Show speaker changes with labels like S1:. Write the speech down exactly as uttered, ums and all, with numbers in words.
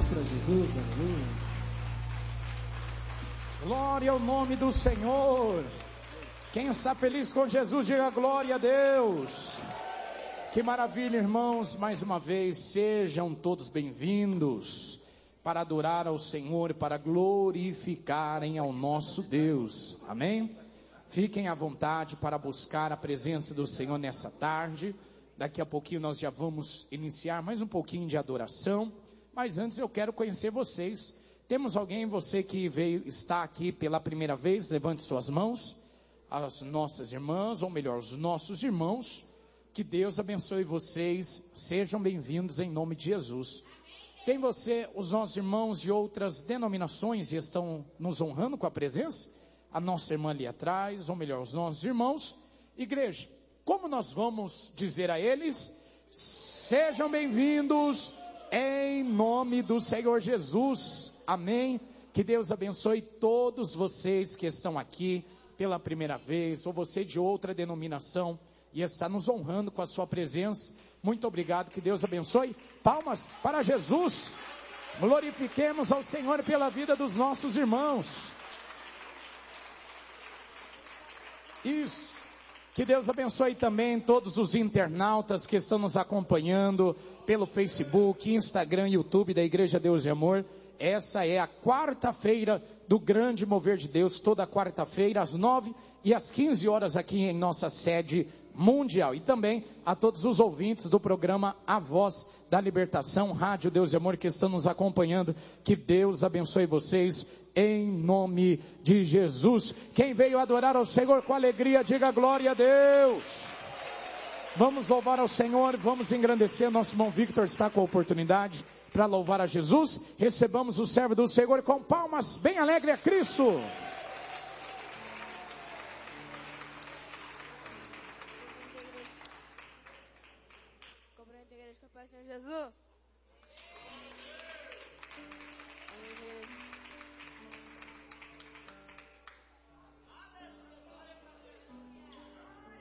S1: para Jesus, aleluia.
S2: Glória ao nome do Senhor. Quem está feliz com Jesus, diga glória a Deus. Que maravilha, irmãos, mais uma vez, sejam todos bem-vindos para adorar ao Senhor e para glorificarem ao nosso Deus, amém? Fiquem à vontade para buscar a presença do Senhor nessa tarde. Daqui a pouquinho nós já vamos iniciar mais um pouquinho de adoração, mas antes eu quero conhecer vocês. Temos alguém, você que veio, está aqui pela primeira vez? Levante suas mãos. As nossas irmãs, ou melhor, os nossos irmãos. Que Deus abençoe vocês, sejam bem-vindos em nome de Jesus. Tem você, os nossos irmãos de outras denominações e estão nos honrando com a presença? A nossa irmã ali atrás, ou melhor, os nossos irmãos. Igreja, como nós vamos dizer a eles? Sejam bem-vindos em nome do Senhor Jesus, amém? Que Deus abençoe todos vocês que estão aqui pela primeira vez, ou você de outra denominação, e está nos honrando com a sua presença. Muito obrigado, que Deus abençoe. Palmas para Jesus. Glorifiquemos ao Senhor pela vida dos nossos irmãos. Isso. Que Deus abençoe também todos os internautas que estão nos acompanhando pelo Facebook, Instagram, YouTube da Igreja Deus de Amor. Essa é a quarta-feira do grande mover de Deus, toda quarta-feira às nove e às quinze horas aqui em nossa sede mundial. E também a todos os ouvintes do programa A Voz da Libertação, Rádio Deus de Amor, que estão nos acompanhando. Que Deus abençoe vocês em nome de Jesus. Quem veio adorar ao Senhor com alegria, diga glória a Deus. Vamos louvar ao Senhor, vamos engrandecer. Nosso irmão Victor está com a oportunidade para louvar a Jesus. Recebamos o servo do Senhor com palmas bem alegre a Cristo.
S3: Compreende a igreja com a paz do Senhor Jesus.